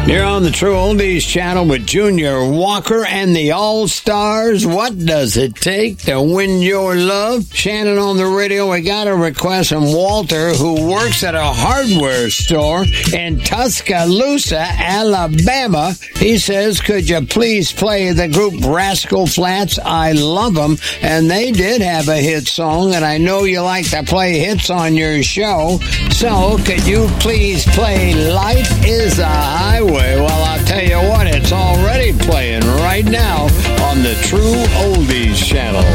You're on the True Oldies channel with Junior Walker and the All-Stars. What does it take to win your love? Shannon on the radio. We got a request from Walter, who works at a hardware store in Tuscaloosa, Alabama. He says, could you please play the group Rascal Flatts? I love them. And they did have a hit song, and I know you like to play hits on your show. So could you please play Life is a Highway? Well, I'll tell you what, it's already playing right now on the True Oldies channel.